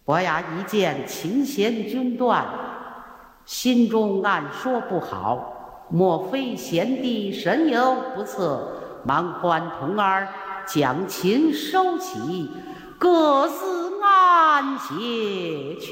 伯牙一见秦贤军断，心中暗说不好，莫非贤弟神有不测？忙唤童儿将琴收起，各自安歇去。